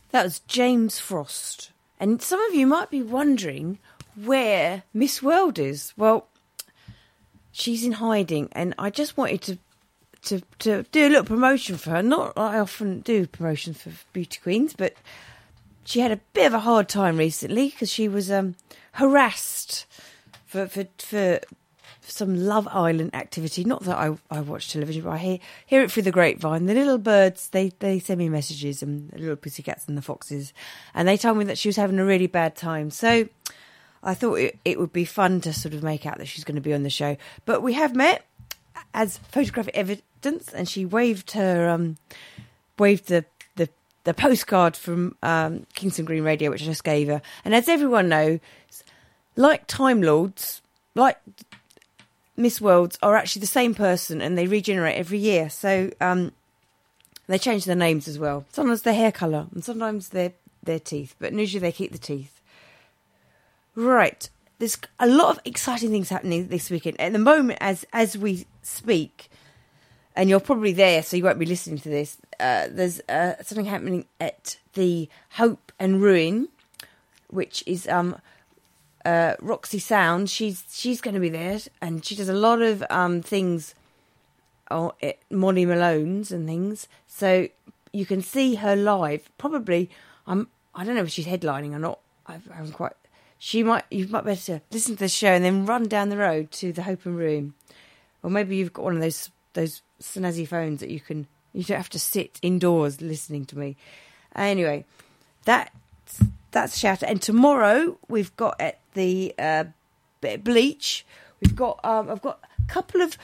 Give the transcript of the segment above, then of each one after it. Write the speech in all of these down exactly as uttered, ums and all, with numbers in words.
That was James Frost. And some of you might be wondering where Miss World is. Well, she's in hiding, and I just wanted to to, to do a little promotion for her. Not that I often do promotions for beauty queens, but she had a bit of a hard time recently because she was um, harassed for, for for some Love Island activity. Not that I, I watch television, but I hear hear it through the grapevine. The little birds, they, they send me messages, and the little pussycats and the foxes, and they told me that she was having a really bad time. So I thought it, it would be fun to sort of make out that she's going to be on the show. But we have met as photographic evidence, and she waved her um, waved the, the the postcard from um, Kingston Green Radio, which I just gave her. And as everyone knows, like Time Lords, like Miss Worlds are actually the same person, and they regenerate every year. So um, they change their names as well. Sometimes their hair colour, and sometimes their their teeth. But usually they keep the teeth. Right. There's a lot of exciting things happening this weekend. At the moment, as as we speak, and you're probably there, so you won't be listening to this, uh, there's uh, something happening at the Hope and Ruin, which is... um. Uh, Roxy Sound, she's she's going to be there, and she does a lot of um, things oh, at Molly Malone's and things. So you can see her live. Probably, I'm I don't know if she's headlining or not. I haven't quite. She might. You might better listen to the show and then run down the road to the Hope and Room, or maybe you've got one of those those snazzy phones that you can. You don't have to sit indoors listening to me. Anyway, that. That's shout. And tomorrow we've got at the uh, Bleach. We've got um, I've got a couple of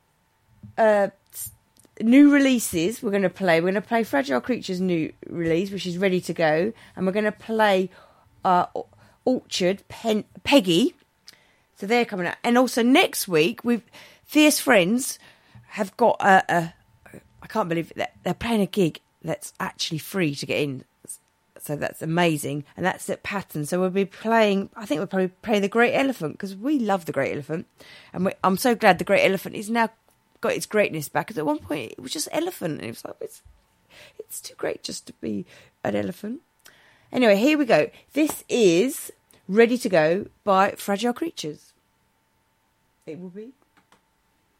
uh, new releases. We're going to play. We're going to play Fragile Creatures' new release, which is ready to go, and we're going to play uh, Orchard Pen- Peggy. So they're coming out, and also next week we've Fierce Friends have got a. a I can't believe that they're playing a gig that's actually free to get in. So that's amazing. And that's at Patton. So we'll be playing, I think we'll probably play The Great Elephant, because we love The Great Elephant. And we, I'm so glad The Great Elephant is now got its greatness back. Because at one point it was just elephant. And it was like, it's, it's too great just to be an elephant. Anyway, here we go. This is Ready to Go by Fragile Creatures. It will be.